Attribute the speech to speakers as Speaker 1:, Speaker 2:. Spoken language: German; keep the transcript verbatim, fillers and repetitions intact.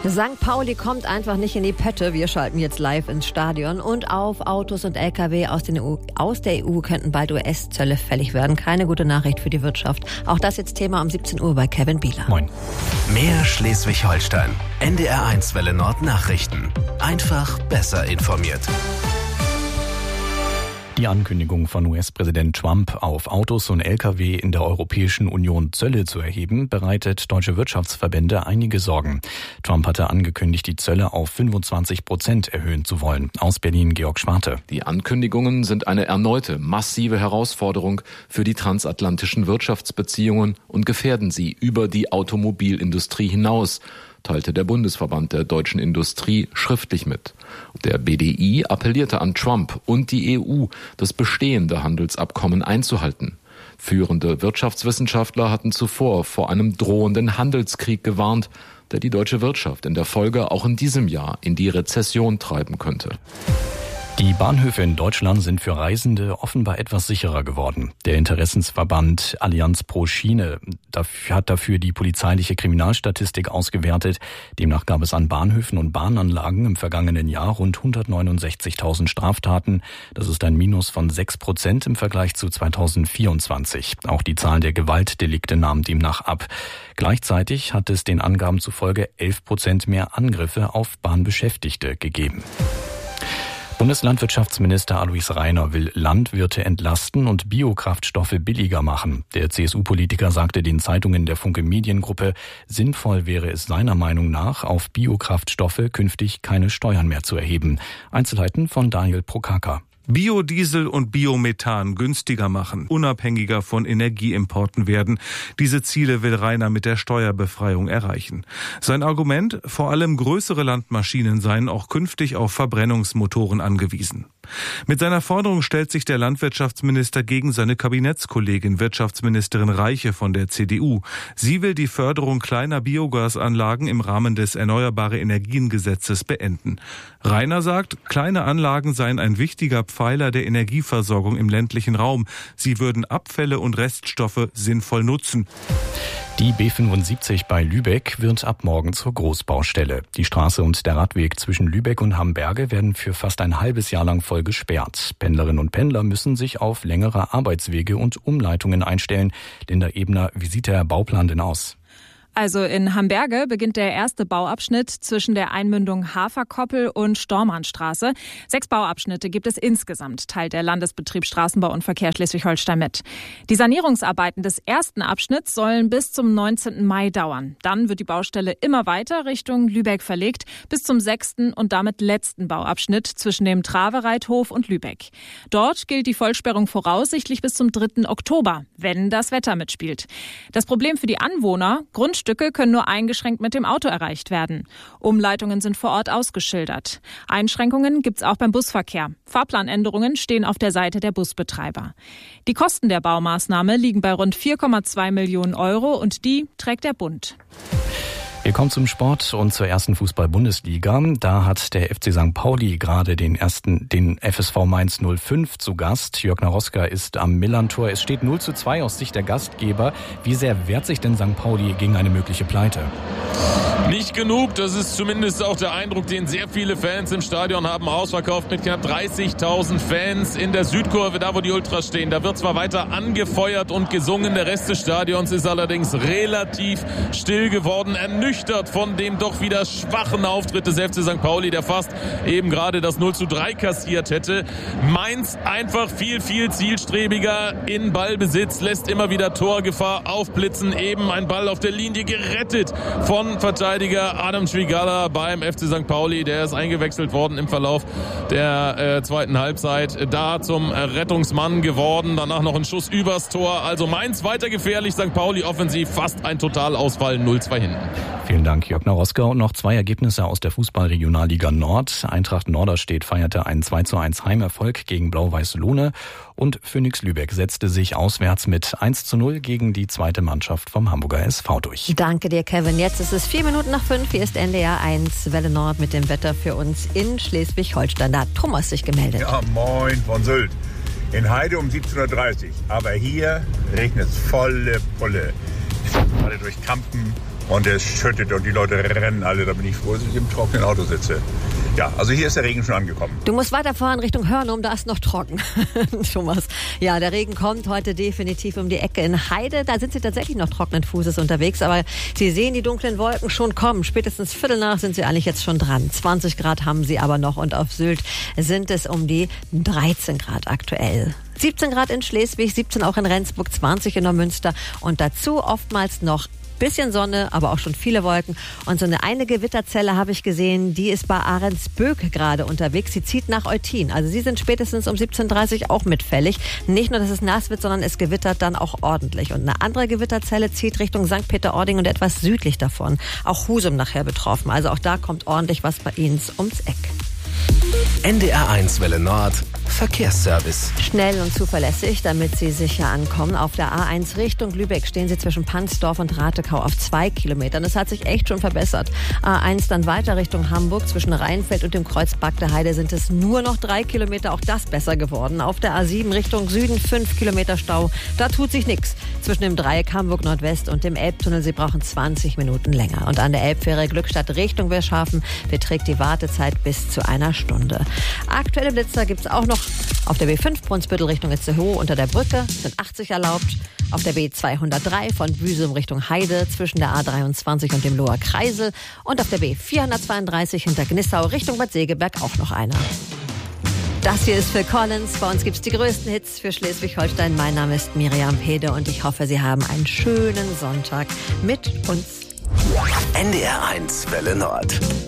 Speaker 1: Sankt Pauli kommt einfach nicht in die Pötte. Wir schalten jetzt live ins Stadion. Und auf Autos und L K W aus, den E U, aus der E U könnten bald U S-Zölle fällig werden. Keine gute Nachricht für die Wirtschaft. Auch das jetzt Thema um siebzehn Uhr bei Kevin Bieler.
Speaker 2: Moin.
Speaker 3: Mehr Schleswig-Holstein. N D R eins Welle Nord Nachrichten. Einfach besser informiert.
Speaker 2: Die Ankündigung von U S-Präsident Trump, auf Autos und L K W in der Europäischen Union Zölle zu erheben, bereitet deutsche Wirtschaftsverbände einige Sorgen. Trump hatte angekündigt, die Zölle auf fünfundzwanzig Prozent erhöhen zu wollen. Aus Berlin Georg Schwarte.
Speaker 4: Die Ankündigungen sind eine erneute massive Herausforderung für die transatlantischen Wirtschaftsbeziehungen und gefährden sie über die Automobilindustrie hinaus, teilte der Bundesverband der deutschen Industrie schriftlich mit. Der B D I appellierte an Trump und die E U, das bestehende Handelsabkommen einzuhalten. Führende Wirtschaftswissenschaftler hatten zuvor vor einem drohenden Handelskrieg gewarnt, der die deutsche Wirtschaft in der Folge auch in diesem Jahr in die Rezession treiben könnte.
Speaker 2: Die Bahnhöfe in Deutschland sind für Reisende offenbar etwas sicherer geworden. Der Interessensverband Allianz pro Schiene hat dafür die polizeiliche Kriminalstatistik ausgewertet. Demnach gab es an Bahnhöfen und Bahnanlagen im vergangenen Jahr rund hundertneunundsechzigtausend Straftaten. Das ist ein Minus von sechs Prozent im Vergleich zu zweitausendvierundzwanzig. Auch die Zahl der Gewaltdelikte nahm demnach ab. Gleichzeitig hat es den Angaben zufolge elf Prozent mehr Angriffe auf Bahnbeschäftigte gegeben. Bundeslandwirtschaftsminister Alois Rainer will Landwirte entlasten und Biokraftstoffe billiger machen. Der C S U-Politiker sagte den Zeitungen der Funke Mediengruppe, sinnvoll wäre es seiner Meinung nach, auf Biokraftstoffe künftig keine Steuern mehr zu erheben. Einzelheiten von Daniel Prokaka.
Speaker 5: Biodiesel und Biomethan günstiger machen, unabhängiger von Energieimporten werden. Diese Ziele will Rainer mit der Steuerbefreiung erreichen. Sein Argument, vor allem größere Landmaschinen seien auch künftig auf Verbrennungsmotoren angewiesen. Mit seiner Forderung stellt sich der Landwirtschaftsminister gegen seine Kabinettskollegin Wirtschaftsministerin Reiche von der C D U. Sie will die Förderung kleiner Biogasanlagen im Rahmen des Erneuerbare Energien Gesetzes beenden. Rainer sagt, kleine Anlagen seien ein wichtiger Pfeiler der Energieversorgung im ländlichen Raum. Sie würden Abfälle und Reststoffe sinnvoll nutzen.
Speaker 2: Die B fünfundsiebzig bei Lübeck wird ab morgen zur Großbaustelle. Die Straße und der Radweg zwischen Lübeck und Hamberge werden für fast ein halbes Jahr lang voll gesperrt. Pendlerinnen und Pendler müssen sich auf längere Arbeitswege und Umleitungen einstellen. Linda Ebner, wie sieht der Bauplan denn aus?
Speaker 6: Also in Hamberge beginnt der erste Bauabschnitt zwischen der Einmündung Haferkoppel und Stormannstraße. Sechs Bauabschnitte gibt es insgesamt, teilt der Landesbetrieb Straßenbau und Verkehr Schleswig-Holstein mit. Die Sanierungsarbeiten des ersten Abschnitts sollen bis zum neunzehnten Mai dauern. Dann wird die Baustelle immer weiter Richtung Lübeck verlegt, bis zum sechsten und damit letzten Bauabschnitt zwischen dem Travereithof und Lübeck. Dort gilt die Vollsperrung voraussichtlich bis zum dritten Oktober, wenn das Wetter mitspielt. Das Problem für die Anwohner: Grundstücke können nur eingeschränkt mit dem Auto erreicht werden. Umleitungen sind vor Ort ausgeschildert. Einschränkungen gibt's auch beim Busverkehr. Fahrplanänderungen stehen auf der Seite der Busbetreiber. Die Kosten der Baumaßnahme liegen bei rund vier Komma zwei Millionen Euro und die trägt der Bund.
Speaker 2: Wir kommen zum Sport und zur ersten Fußball-Bundesliga. Da hat der F C Sankt Pauli gerade den ersten, den F S V Mainz null fünf zu Gast. Jörg Naroska ist am Millantor. Es steht null zu zwei aus Sicht der Gastgeber. Wie sehr wehrt sich denn Sankt Pauli gegen eine mögliche Pleite?
Speaker 7: Nicht genug, das ist zumindest auch der Eindruck, den sehr viele Fans im Stadion haben. Ausverkauft mit knapp dreißigtausend Fans in der Südkurve, da wo die Ultras stehen. Da wird zwar weiter angefeuert und gesungen, der Rest des Stadions ist allerdings relativ still geworden, ernüchtert von dem doch wieder schwachen Auftritt des F C Sankt Pauli, der fast eben gerade das null zu drei kassiert hätte. Mainz einfach viel, viel zielstrebiger in Ballbesitz, lässt immer wieder Torgefahr aufblitzen. Eben ein Ball auf der Linie gerettet von Verteidiger Adam Schwigala beim F C Sankt Pauli. Der ist eingewechselt worden im Verlauf der äh, zweiten Halbzeit. Da zum äh, Rettungsmann geworden. Danach noch ein Schuss übers Tor. Also Mainz weiter gefährlich. Sankt Pauli offensiv fast ein Totalausfall. null zwei hinten.
Speaker 2: Vielen Dank, Jörg Naroska. Und noch zwei Ergebnisse aus der Fußball-Regionalliga Nord. Eintracht Norderstedt feierte einen zwei zu eins Heimerfolg gegen Blau-Weiß Lohne. Und Phoenix Lübeck setzte sich auswärts mit eins zu null gegen die zweite Mannschaft vom Hamburger S V durch.
Speaker 1: Danke dir, Kevin. Jetzt ist es vier Minuten nach fünf. Hier ist N D R eins Welle Nord mit dem Wetter für uns in Schleswig-Holstein. Da hat Thomas sich gemeldet.
Speaker 8: Ja, moin von Sylt. In Heide um siebzehn Uhr dreißig. Aber hier regnet es volle Pulle. Ich fahre gerade durch Kampen Und es schüttet und die Leute rennen alle. Da bin ich froh, dass ich im trockenen Auto sitze. Ja, also hier ist der Regen schon angekommen.
Speaker 1: Du musst weiterfahren Richtung Hörnum, da ist noch trocken. Thomas. Ja, der Regen kommt heute definitiv um die Ecke in Heide. Da sind sie tatsächlich noch trockenen Fußes unterwegs. Aber Sie sehen die dunklen Wolken schon kommen. Spätestens Viertel nach sind sie eigentlich jetzt schon dran. zwanzig Grad haben sie aber noch. Und auf Sylt sind es um die dreizehn Grad aktuell. siebzehn Grad in Schleswig, siebzehn auch in Rendsburg, zwanzig in Neumünster. Und dazu oftmals noch bisschen Sonne, aber auch schon viele Wolken. Und so eine eine Gewitterzelle habe ich gesehen, die ist bei Ahrensböck gerade unterwegs. Sie zieht nach Eutin. Also sie sind spätestens um siebzehn Uhr dreißig auch mitfällig. Nicht nur, dass es nass wird, sondern es gewittert dann auch ordentlich. Und eine andere Gewitterzelle zieht Richtung Sankt Peter-Ording und etwas südlich davon. Auch Husum nachher betroffen. Also auch da kommt ordentlich was bei Ihnen ums Eck.
Speaker 3: N D R eins Welle Nord Verkehrsservice.
Speaker 1: Schnell und zuverlässig, damit Sie sicher ankommen. Auf der A eins Richtung Lübeck stehen Sie zwischen Pansdorf und Ratekau auf zwei Kilometern. Das hat sich echt schon verbessert. A eins dann weiter Richtung Hamburg. Zwischen Rheinfeld und dem Kreuz Bagdeheide sind es nur noch drei Kilometer. Auch das besser geworden. Auf der A sieben Richtung Süden fünf Kilometer Stau. Da tut sich nichts. Zwischen dem Dreieck Hamburg Nordwest und dem Elbtunnel. Sie brauchen zwanzig Minuten länger. Und an der Elbfähre Glückstadt Richtung Wilschafen beträgt die Wartezeit bis zu einer Stunde. Aktuelle Blitzer gibt es auch noch auf der B fünf Brunsbüttel Richtung Itzehoe unter der Brücke sind achtzig erlaubt. Auf der B zweihundertdrei von Büsum Richtung Heide zwischen der A dreiundzwanzig und dem Loher Kreisel. Und auf der B vierhundertzweiunddreißig hinter Gnissau Richtung Bad Segeberg auch noch einer. Das hier ist Phil Collins. Bei uns gibt's die größten Hits für Schleswig-Holstein. Mein Name ist Miriam Pede und ich hoffe, Sie haben einen schönen Sonntag mit uns.
Speaker 3: N D R eins Welle Nord.